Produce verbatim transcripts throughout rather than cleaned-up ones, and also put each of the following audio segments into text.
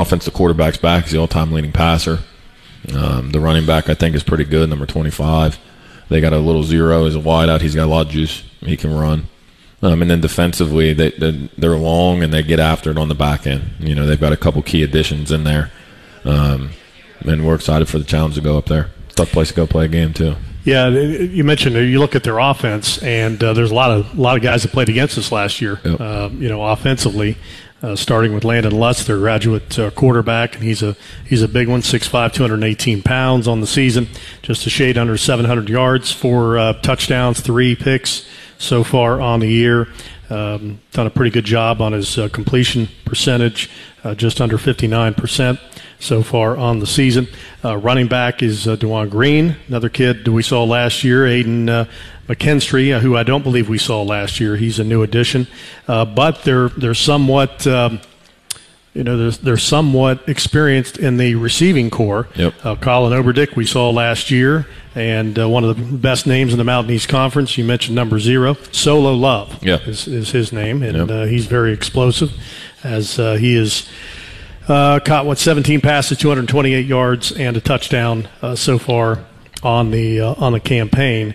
offense, the quarterback's back. He's the all-time leading passer. Um, the running back, I think, is pretty good, number twenty-five. They got a little zero as a wideout. He's got a lot of juice. He can run. Um, and then defensively, they, they're long and they get after it on the back end. You know, they've got a couple key additions in there. Um, and we're excited for the challenge to go up there. Tough place to go play a game, too. Yeah, you mentioned you look at their offense, and uh, there's a lot of a lot of guys that played against us last year. Yep. Uh, you know, offensively, uh, starting with Landon Lutz, their graduate uh, quarterback, and he's a he's a big one, six five, two hundred eighteen pounds on the season, just a shade under seven hundred yards, four uh, touchdowns, three picks so far on the year. Um, done a pretty good job on his uh, completion percentage, uh, just under fifty-nine percent so far on the season. Uh, running back is uh, DeJuan Green, another kid we saw last year. Aiden uh, McKinstry, uh, who I don't believe we saw last year. He's a new addition. Uh, but they're, they're somewhat, um, you know, they're, they're somewhat experienced in the receiving core. Yep. Uh, Colin Oberdick we saw last year, and uh, one of the best names in the Mountain East Conference. You mentioned number zero. Solo Love yep. is, is his name, and yep. uh, he's very explosive as uh, he is – Uh, caught, what, seventeen passes, two hundred twenty-eight yards, and a touchdown uh, so far on the uh, on the campaign.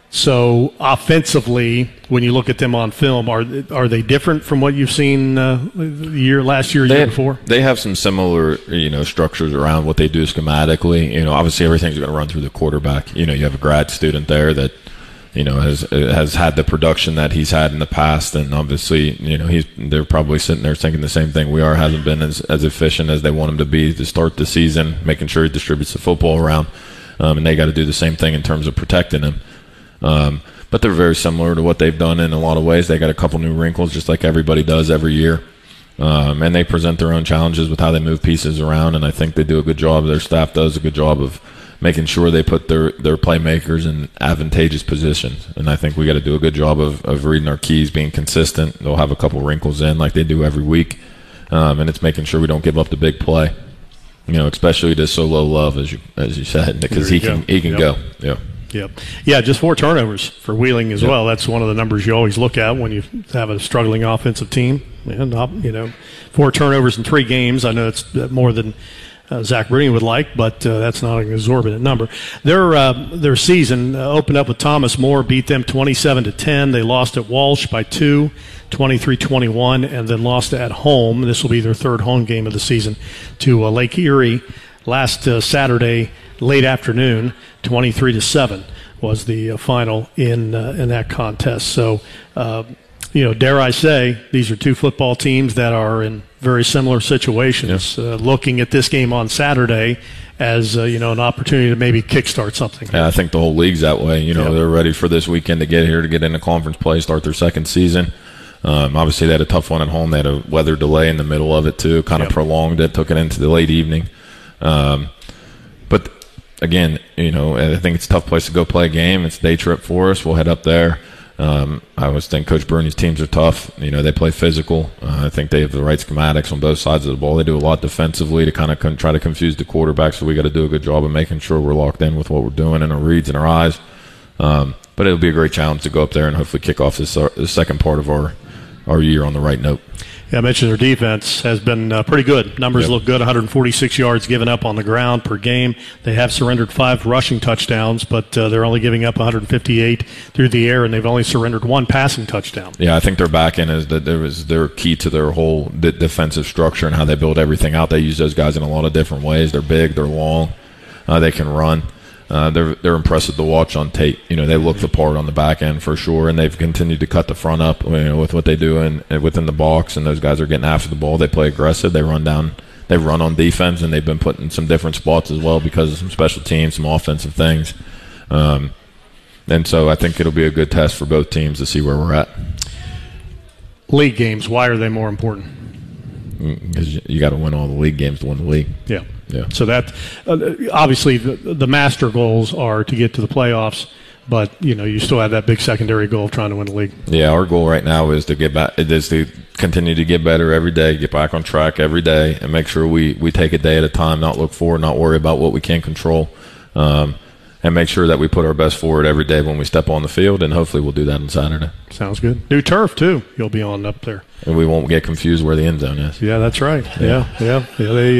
So offensively, when you look at them on film, are are they different from what you've seen uh, year last year, they, year before? They have some similar, you know, structures around what they do schematically. You know, obviously everything's going to run through the quarterback. You know, you have a grad student there that, you know, has has had the production that he's had in the past, and obviously, you know, he's they're probably sitting there thinking the same thing we are. Hasn't been as, as efficient as they want him to be to start the season, making sure he distributes the football around, um, and they got to do the same thing in terms of protecting him. Um, but they're very similar to what they've done in a lot of ways. They got a couple new wrinkles, just like everybody does every year, um, and they present their own challenges with how they move pieces around. And I think they do a good job. Their staff does a good job of making sure they put their, their playmakers in advantageous positions. And I think we got to do a good job of, of reading our keys, being consistent. They'll have a couple wrinkles in like they do every week. Um, and it's making sure we don't give up the big play, you know, especially to Solo Love, as you as you said, because he can, he can yep. go. Yeah. Yep. Yeah, just four turnovers for Wheeling as yep. well. That's one of the numbers you always look at when you have a struggling offensive team. And, you know, four turnovers in three games. I know it's more than – Uh, Zach Bruni would like, but uh, that's not an exorbitant number. Their uh, their season uh, opened up with Thomas More, beat them twenty-seven to ten. They lost at Walsh by two, twenty-three twenty-one, and then lost at home. This will be their third home game of the season to uh, Lake Erie last uh, Saturday late afternoon. twenty-three to seven was the uh, final in uh, in that contest. So. Uh, You know, dare I say, these are two football teams that are in very similar situations. Yeah. Uh, looking at this game on Saturday as, uh, you know, an opportunity to maybe kickstart something. Yeah, I think the whole league's that way. You know, yep. They're ready for this weekend to get here, to get into conference play, start their second season. Um, obviously, they had a tough one at home. They had a weather delay in the middle of it, too, kind of yep. prolonged it, took it into the late evening. Um, but, again, you know, I think it's a tough place to go play a game. It's a day trip for us. We'll head up there. Um, I always think Coach Bruni's teams are tough. You know, they play physical. Uh, I think they have the right schematics on both sides of the ball. They do a lot defensively to kind of con- try to confuse the quarterback, so we got to do a good job of making sure we're locked in with what we're doing and our reads and our eyes. Um, but it'll be a great challenge to go up there and hopefully kick off this, uh, this second part of our, our year on the right note. Yeah, I mentioned their defense has been uh, pretty good. Numbers yep. look good, one hundred forty-six yards given up on the ground per game. They have surrendered five rushing touchdowns, but uh, they're only giving up one hundred fifty-eight through the air, and they've only surrendered one passing touchdown. Yeah, I think their back end is that there was their key to their whole d- defensive structure and how they build everything out. They use those guys in a lot of different ways. They're big, they're long, uh, they can run. Uh, they're they're impressive to watch on tape. You know, they look the part on the back end for sure, and they've continued to cut the front up, you know, with what they do in, within the box. And those guys are getting after the ball. They play aggressive. They run down. They run on defense, and they've been put in some different spots as well because of some special teams, some offensive things. Um, and so I think it'll be a good test for both teams to see where we're at. League games, why are they more important? Because you got to win all the league games to win the league. Yeah. Yeah. So that uh, obviously the, the master goals are to get to the playoffs, but you know you still have that big secondary goal of trying to win the league. Yeah, our goal right now is to get back. It is to continue to get better every day, get back on track every day, and make sure we we take a day at a time, not look forward, not worry about what we can't control, um, and make sure that we put our best forward every day when we step on the field, and hopefully we'll do that on Saturday. Sounds good. New turf too. You'll be on up there, and we won't get confused where the end zone is. Yeah, that's right. Yeah, yeah, yeah. yeah they.